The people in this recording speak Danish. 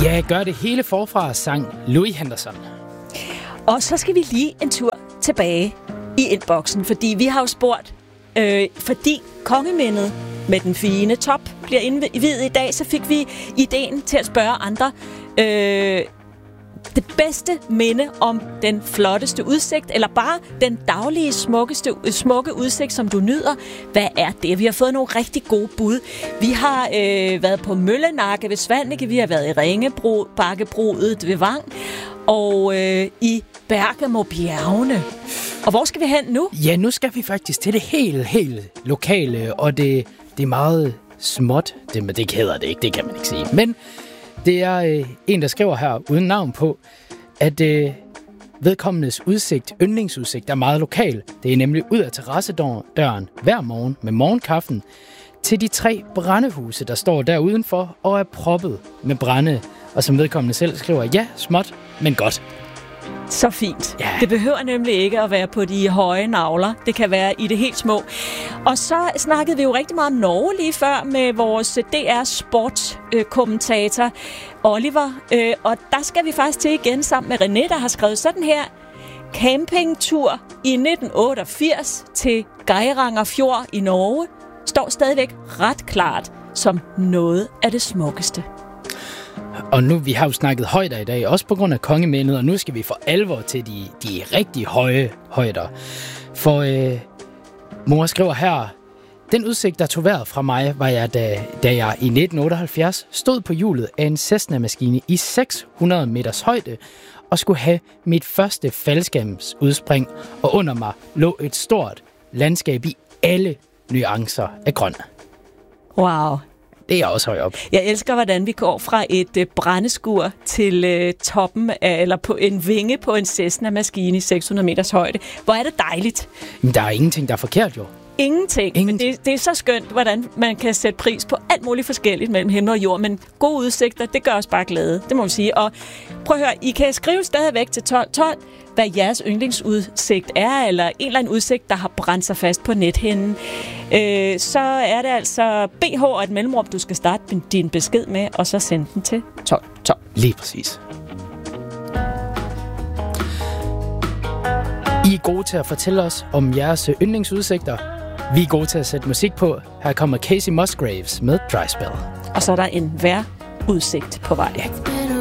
Ja, gør det hele forfra, sang Louis Henderson. Og så skal vi lige en tur tilbage i indboksen, fordi vi har jo spurgt, fordi kongemindet med den fine top bliver indviet i dag, så fik vi ideen til at spørge andre, det bedste minde om den flotteste udsigt, eller bare den daglige smukke udsigt, som du nyder. Hvad er det? Vi har fået nogle rigtig gode bud. Vi har været på Møllenakke ved Svaneke, vi har været i Ringebakkebruddet ved Vang, og i Bergamo-bjergene. Og hvor skal vi hen nu? Ja, nu skal vi faktisk til det helt lokale, og det er meget småt. Det hedder det ikke, det kan man ikke sige. Men det er en, der skriver her uden navn på, at vedkommendes yndlingsudsigt er meget lokal. Det er nemlig ud af terrassedøren hver morgen med morgenkaffen til de 3 brændehuse, der står der udenfor og er proppet med brænde. Og som vedkommende selv skriver, ja, småt, men godt. Så fint. Ja. Det behøver nemlig ikke at være på de høje nagler. Det kan være i det helt små. Og så snakkede vi jo rigtig meget om Norge lige før med vores DR-sportskommentator Oliver. Og der skal vi faktisk til igen sammen med René, der har skrevet sådan her. Campingtur i 1988 til Geiranger Fjord i Norge står stadigvæk ret klart som noget af det smukkeste. Og nu, vi har jo snakket højder i dag, også på grund af kongemændet, og nu skal vi for alvor til de rigtig høje højder. For mor skriver her, den udsigt, der tog vejret fra mig, var jeg, da jeg i 1978 stod på hjulet af en Cessna-maskine i 600 meters højde, og skulle have mit første faldskærmsudspring, og under mig lå et stort landskab i alle nuancer af grøn. Wow. Det er også højt op. Jeg elsker, hvordan vi går fra et brændeskur til toppen eller på en vinge på en Cessna-maskine i 600 meters højde. Hvor er det dejligt. Men der er ingenting, der er forkert, jo. Ingenting. Men det er så skønt, hvordan man kan sætte pris på alt muligt forskelligt mellem himmel og jord. Men gode udsigter, det gør os bare glade. Det må man sige. Og prøv at høre, I kan skrive stadigvæk til 1212, hvad jeres yndlingsudsigt er, eller en eller anden udsigt, der har brændt sig fast på nethinden. Så er det altså BH og et mellemrum, du skal starte din besked med, og så sende den til 1212. Lige præcis. I er gode til at fortælle os om jeres yndlingsudsigter. Vi er gode til at sætte musik på. Her kommer Casey Musgraves med Dry Spell. Og så er der en vejrudsigt på vej. Ja.